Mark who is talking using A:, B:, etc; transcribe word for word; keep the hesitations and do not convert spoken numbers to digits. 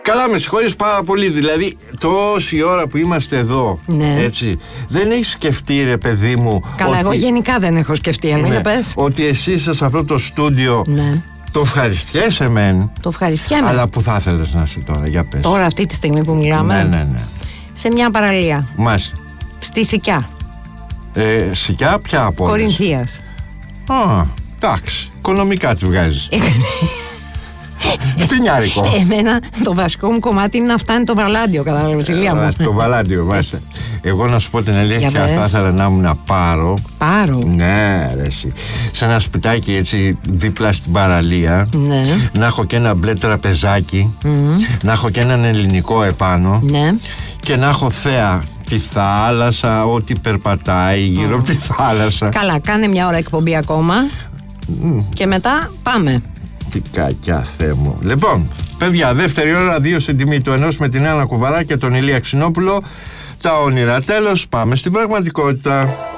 A: Καλά, με συγχωρείς πάρα πολύ. Δηλαδή, τόση ώρα που είμαστε εδώ,
B: ναι.
A: έτσι, δεν έχεις σκεφτεί, ρε παιδί μου.
B: Καλά,
A: ότι...
B: εγώ γενικά δεν έχω σκεφτεί, αλλά
A: ναι,
B: για πες.
A: ότι εσύ είσαι σε αυτό το στούντιο.
B: Ναι.
A: Το ευχαριστιέσαι μεν.
B: Το ευχαριστιέμαι.
A: Αλλά που θα ήθελες να είσαι τώρα, για πες.
B: Τώρα, αυτή τη στιγμή που μιλάμε.
A: Ναι, ναι, ναι.
B: Σε μια παραλία.
A: Μάλιστα.
B: Στη Σικιά.
A: Ε, Σικιά, ποια από όλες?
B: Κορινθίας.
A: Α, εντάξει. Οικονομικά τη βγάζεις. Φτηνιάρικο.
B: Εμένα το βασικό μου κομμάτι είναι να φτάνει το βαλάντιο, κατάλαβες, ηλία μου.
A: Το βαλάντιο, μάλιστα. Εγώ να σου πω την αλήθεια, θα ήθελα να μου να πάρω.
B: Πάρω.
A: Ναι, ρε εσύ. Σε ένα σπιτάκι έτσι δίπλα στην παραλία.
B: Ναι.
A: Να έχω και ένα μπλε τραπεζάκι. Mm. Να έχω και έναν ελληνικό επάνω.
B: Ναι.
A: Και να έχω θέα τη θάλασσα, ό,τι περπατάει γύρω mm. από τη θάλασσα.
B: Καλά, κάνε μια ώρα εκπομπή ακόμα. Mm. Και μετά πάμε.
A: Τι κακιά, Θεέ μου. Λοιπόν, παιδιά, δεύτερη ώρα, δύο στην τιμή του ενός με την Άννα Κουβαρά και τον Ηλία Ξινόπουλο. Τα όνειρα τέλος, πάμε στην πραγματικότητα.